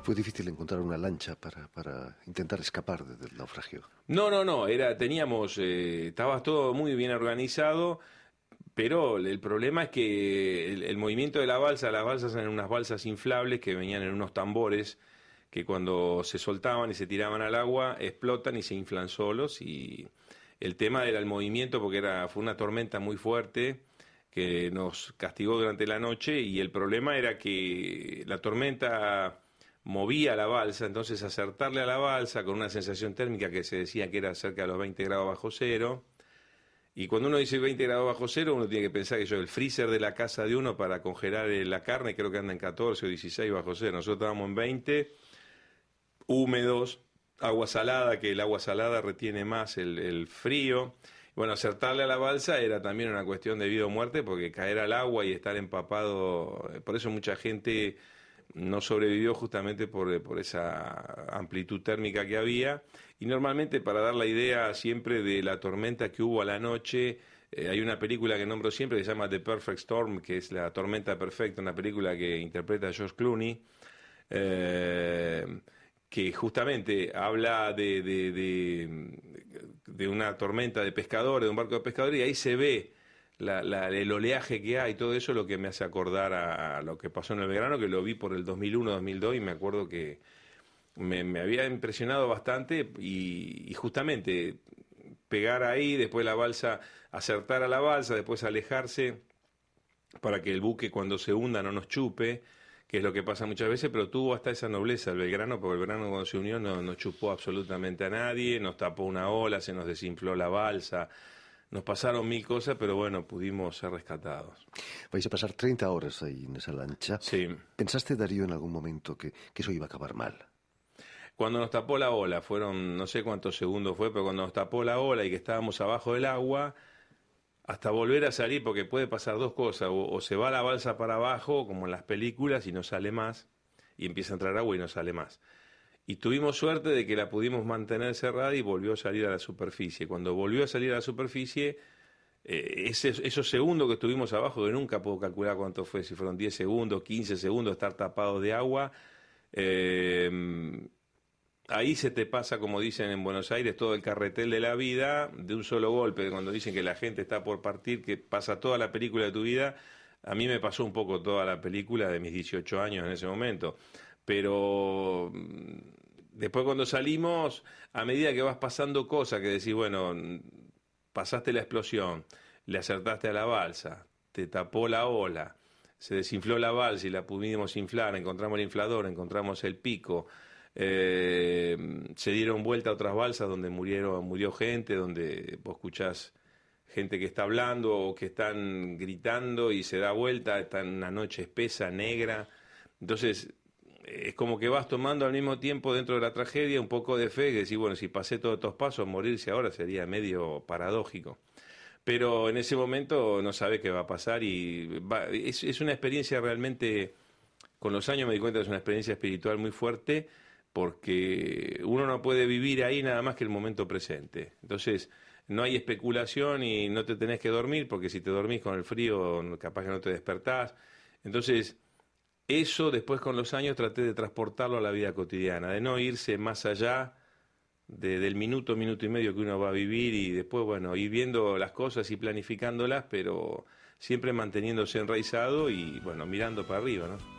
¿Fue difícil encontrar una lancha para intentar escapar del naufragio? No, teníamos, estaba todo muy bien organizado, pero el problema es que el movimiento de la balsa, las balsas eran unas balsas inflables que venían en unos tambores que cuando se soltaban y se tiraban al agua explotan y se inflan solos, y el tema era el movimiento porque fue una tormenta muy fuerte que nos castigó durante la noche, y el problema era que la tormenta movía la balsa, entonces acertarle a la balsa con una sensación térmica que se decía que era cerca de los 20 grados bajo cero. Y cuando uno dice 20 grados bajo cero, uno tiene que pensar que el freezer de la casa de uno para congelar la carne creo que anda en 14 o 16 bajo cero. Nosotros estábamos en 20, húmedos, agua salada, que el agua salada retiene más el frío. Bueno, acertarle a la balsa era también una cuestión de vida o muerte, porque caer al agua y estar empapado, por eso mucha gente no sobrevivió justamente por esa amplitud térmica que había. Y normalmente, para dar la idea siempre de la tormenta que hubo a la noche, hay una película que nombro siempre que se llama The Perfect Storm, que es La Tormenta Perfecta, una película que interpreta George Clooney, que justamente habla de una tormenta de pescadores, de un barco de pescadores, y ahí se ve el oleaje que hay, todo eso, lo que me hace acordar a lo que pasó en el verano, que lo vi por el 2001-2002, y me acuerdo que me había impresionado bastante, y justamente pegar ahí, después la balsa, acertar a la balsa, después alejarse para que el buque cuando se hunda no nos chupe, que es lo que pasa muchas veces, pero tuvo hasta esa nobleza el Belgrano, porque el Belgrano cuando se unió no chupó absolutamente a nadie, nos tapó una ola, se nos desinfló la balsa, nos pasaron mil cosas, pero bueno, pudimos ser rescatados. Vais a pasar 30 horas ahí en esa lancha. Sí. ¿Pensaste, Darío, en algún momento que eso iba a acabar mal? Cuando nos tapó la ola, fueron no sé cuántos segundos fue, pero cuando nos tapó la ola y que estábamos abajo del agua, hasta volver a salir, porque puede pasar dos cosas, o se va la balsa para abajo, como en las películas, y no sale más, y empieza a entrar agua y no sale más. Y tuvimos suerte de que la pudimos mantener cerrada y volvió a salir a la superficie. Cuando volvió a salir a la superficie, esos segundos que estuvimos abajo, que nunca puedo calcular cuánto fue, si fueron 10 segundos, 15 segundos, estar tapados de agua, ahí se te pasa, como dicen en Buenos Aires, todo el carretel de la vida de un solo golpe. Cuando dicen que la gente está por partir, que pasa toda la película de tu vida, a mí me pasó un poco toda la película de mis 18 años en ese momento. Pero después, cuando salimos, a medida que vas pasando cosas, que decís, bueno, pasaste la explosión, le acertaste a la balsa, te tapó la ola, se desinfló la balsa y la pudimos inflar, encontramos el inflador, encontramos el pico, se dieron vuelta a otras balsas donde murió gente, donde vos escuchás gente que está hablando o que están gritando y se da vuelta, está en una noche espesa, negra. Entonces es como que vas tomando al mismo tiempo, dentro de la tragedia, un poco de fe, que decís, bueno, si pasé todos estos pasos, morirse ahora sería medio paradójico. Pero en ese momento no sabe qué va a pasar, y es una experiencia realmente, con los años me di cuenta que es una experiencia espiritual muy fuerte, porque uno no puede vivir ahí nada más que el momento presente. Entonces no hay especulación y no te tenés que dormir, porque si te dormís con el frío capaz que no te despertás. Entonces eso, después con los años traté de transportarlo a la vida cotidiana, de no irse más allá del minuto y medio que uno va a vivir, y después, bueno, ir viendo las cosas y planificándolas, pero siempre manteniéndose enraizado y, bueno, mirando para arriba, ¿no?